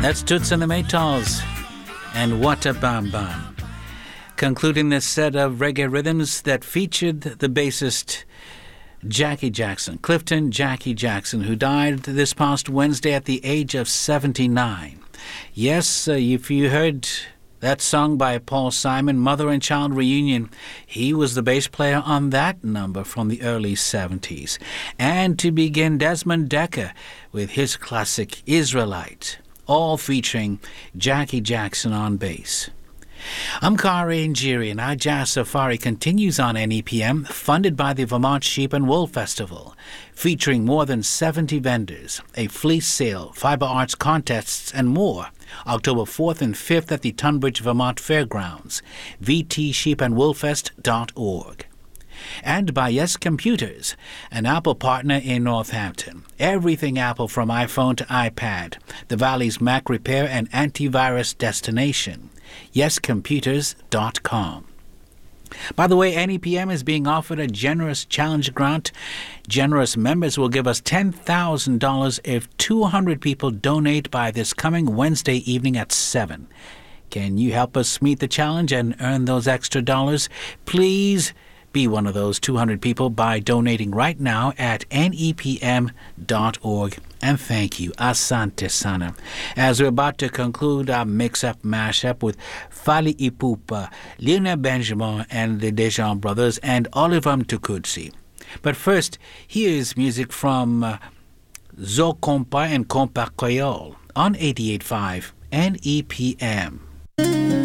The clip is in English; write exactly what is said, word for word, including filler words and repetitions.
That's Toots and the Maytals and What a Bam Bam. Concluding this set of reggae rhythms that featured the bassist Jackie Jackson, Clifton Jackie Jackson, who died this past Wednesday at the age of seventy-nine. Yes, uh, if you heard that song by Paul Simon, Mother and Child Reunion, he was the bass player on that number from the early seventies. And to begin, Desmond Dekker with his classic Israelite, all featuring Jackie Jackson on bass. I'm Kari Njiri, and our Jazz Safari continues on N E P M, funded by the Vermont Sheep and Wool Festival, featuring more than seventy vendors, a fleece sale, fiber arts contests, and more. October fourth and fifth at the Tunbridge, Vermont Fairgrounds, v t sheep and wool fest dot org. And by Yes Computers, an Apple partner in Northampton. Everything Apple from iPhone to iPad, the Valley's Mac repair and antivirus destination. yes computers dot com. By the way, N E P M is being offered a generous challenge grant. Generous members will give us ten thousand dollars if two hundred people donate by this coming Wednesday evening at seven. Can you help us meet the challenge and earn those extra dollars? Please be one of those two hundred people by donating right now at N E P M dot org. And thank you, Asante Sana. As we're about to conclude our mix-up mashup with Fali Ipupa, Lionel Benjamin and the Dejan Brothers, and Oliver Mtukudzi. But first, here's music from uh, Zo Compa and Compa Creole on eighty-eight point five N E P M.